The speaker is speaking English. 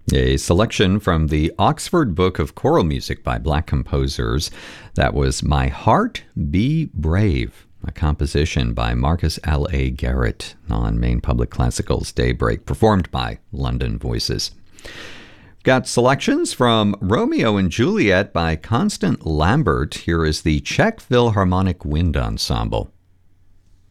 A selection from the Oxford Book of Choral Music by Black composers. That was My Heart Be Brave, a composition by Marcus L.A. Garrett on Maine Public Classical's Daybreak, performed by London Voices. Got selections from Romeo and Juliet by Constant Lambert. Here is the Czech Philharmonic Wind Ensemble.